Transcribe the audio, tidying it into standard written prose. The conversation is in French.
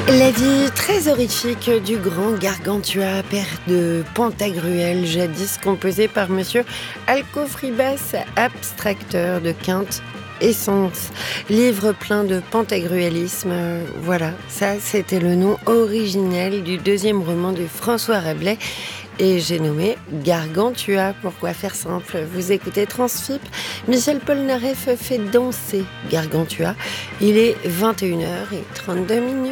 La vie très horrifique du grand Gargantua, père de Pantagruel, jadis composé par monsieur Alcofribas, abstracteur de quinte essence. Livre plein de pantagruélisme. Voilà, ça c'était le nom originel du deuxième roman de François Rabelais. Et j'ai nommé Gargantua. Pourquoi faire simple? Vous écoutez Transfip. Michel Polnareff fait danser Gargantua. Il est 21h32.